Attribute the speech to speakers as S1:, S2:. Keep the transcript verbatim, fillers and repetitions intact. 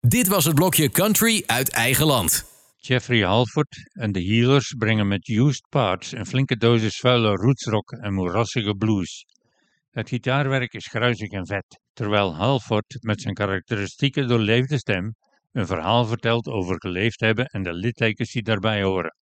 S1: Dit was het blokje Country uit eigen land.
S2: Jeffrey Halford en de Healers brengen met Used Parts een flinke dosis vuile rootsrock en moerassige blues. Het gitaarwerk is gruizig en vet, terwijl Halford met zijn karakteristieke doorleefde stem een verhaal vertelt over geleefd hebben en de littekens die daarbij horen.